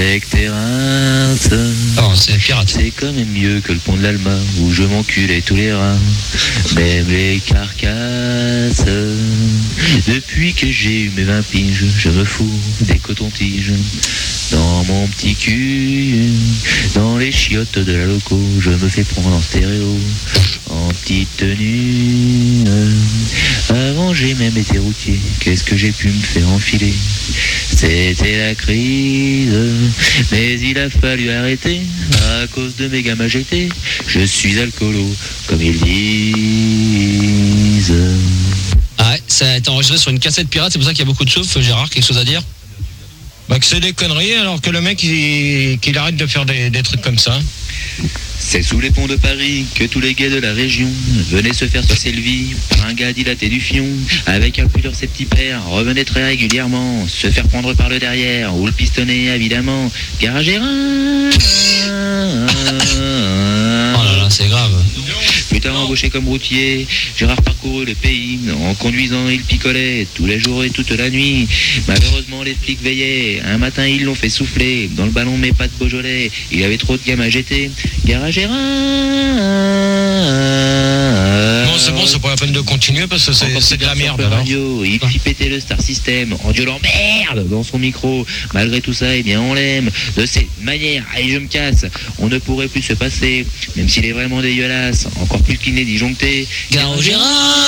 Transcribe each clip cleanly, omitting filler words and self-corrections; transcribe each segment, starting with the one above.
Avec tes rinces, c'est pirate. C'est quand même mieux que le pont de l'Alma où je m'enculais tous les reins, même les carcasses. Depuis que j'ai eu mes 20 piges, je me fous des cotons-tiges. Dans mon petit cul, dans les chiottes de la loco, je me fais prendre en stéréo, en petite tenue. Avant j'ai même été routier, qu'est-ce que j'ai pu me faire enfiler? C'était la crise, mais il a fallu arrêter à cause de mes gammes agités. Je suis alcoolo, comme ils disent. Ah ouais, ça a été enregistré sur une cassette pirate, c'est pour ça qu'il y a beaucoup de chauffe. Gérard, quelque chose à dire? Bah que c'est des conneries, alors que le mec qu'il arrête de faire des trucs comme ça. C'est sous les ponts de Paris que tous les gays de la région venaient se faire sucer le vie par un gars dilaté du fion. Avec un pull ses petits pères, revenaient très régulièrement se faire prendre par le derrière ou le pistonner évidemment. Garage Gérard. Oh là là, c'est grave. Plus tard embauché comme routier, Gérard parcourut le pays. En conduisant, il picolait tous les jours et toute la nuit. Malheureusement, les flics veillaient. Un matin, ils l'ont fait souffler dans le ballon, mais pas de Beaujolais. Il avait trop de gammes à jeter. Garage Gérard. Bon, c'est pas la peine de continuer parce que c'est de la merde. Alors. Radio, il fit péter le Star System en gueulant merde dans son micro. Malgré tout ça, eh bien, on l'aime. De cette manière, allez, je me casse. On ne pourrait plus se passer, même s'il est vraiment dégueulasse. Encore plus qu'il n'est disjoncté. Garage Gérard.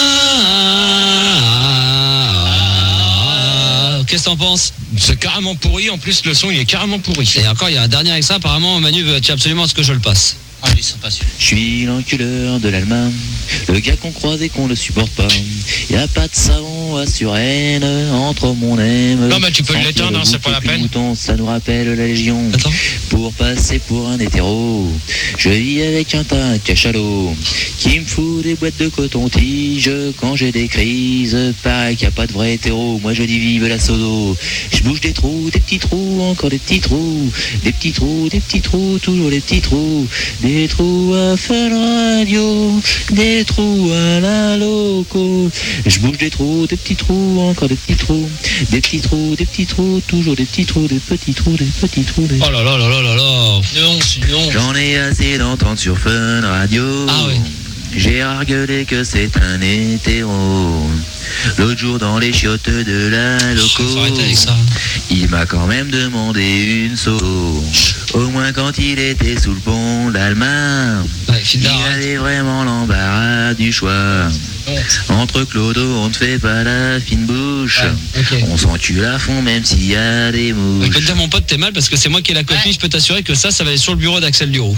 Qu'est-ce que t'en penses? C'est carrément pourri, en plus le son il est carrément pourri. Et encore, il y a un dernier avec ça, apparemment Manu veut absolument ce que je le passe. Ah, ils sont pas sûrs. Je suis l'enculeur de l'Allemagne, le gars qu'on croise et qu'on ne supporte pas. Y a pas de savon à Suresnes, entre mon aime. Non mais tu peux l'éteindre, hein, c'est pas la peine. Mouton, ça nous rappelle la Légion. Attends. Pour passer pour un hétéro, je vis avec un tas de cachalot qui me fout des boîtes de coton-tige quand j'ai des crises. Pareil qu'il n'y a pas de vrai hétéro, moi je dis vive la sodo. Je bouge des trous, des petits trous, encore des petits trous, des petits trous, des petits trous, toujours des petits trous. Des trous à Fun Radio, des trous à la loco. Je bouge des trous, des petits trous, encore des petits trous, des petits trous, des petits trous, toujours des petits trous, des petits trous, des petits trous. Oh là là là là là là. Non. J'en ai assez d'entendre sur Fun Radio. Ah ouais. J'ai argueulé que c'est un hétéro. L'autre jour dans les chiottes de la loco, Faut arrêter avec ça. il m'a quand même demandé une solo. Au moins quand il était sous le pont d'Allemagne, Ouais, il avait vraiment l'embarras du choix. Entre Clodo, on ne fait pas la fine bouche. Ouais, ok. On s'encule à fond même s'il y a des Je mouches. peux te dire mon pote, t'es mal parce que c'est moi qui ai la copie, je peux t'assurer que ça va aller sur le bureau d'Axel Duroux.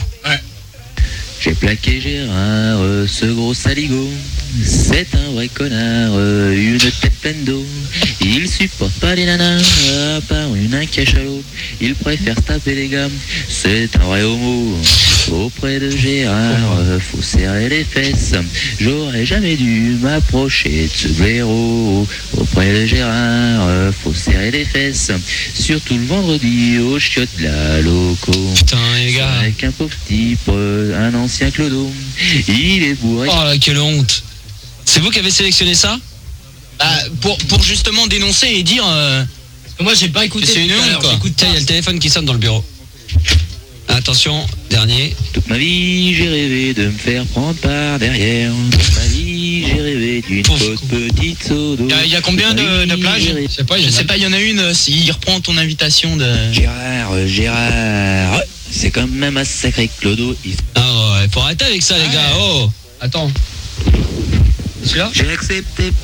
J'ai plaqué Gérard, ce gros saligo. C'est un vrai connard, une tête pleine d'eau. Il supporte pas les nanas, à part une cachalot. Il préfère se taper les gammes, c'est un vrai homo. Auprès de Gérard, faut serrer les fesses. J'aurais jamais dû m'approcher de ce blaireau. Auprès de Gérard, faut serrer les fesses. Surtout le vendredi aux chiottes de la loco. Putain les gars. Avec un pauvre type, un ancien clodo. Il est bourré. Oh là, quelle honte. C'est vous qui avez sélectionné ça? Bah, pour justement dénoncer et dire. Parce que moi j'ai pas écouté. C'est une tout à honte l'heure, quoi. j'écoute Tiens, pas. il y a le téléphone qui sonne dans le bureau. Attention, dernier. Toute ma vie, j'ai rêvé de me faire prendre par derrière. Toute ma vie, j'ai rêvé d'une fausse petite sodo. Il y a combien de plages? Je sais pas, Je sais pas, il y en a une, s'il reprend ton invitation de. Gérard, c'est quand même un sacré clodo. Ah ouais, faut arrêter avec ça les gars. Oh. Attends. Celui-là? J'ai accepté